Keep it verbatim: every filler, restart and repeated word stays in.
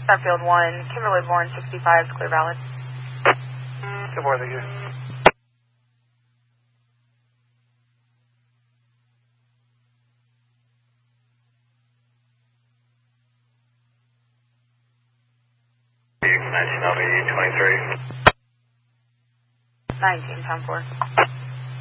Starfield one, Kimberly Bourne sixty-five, clear valid. Good morning, thank you. nineteen L V twenty-three. nineteen, time four.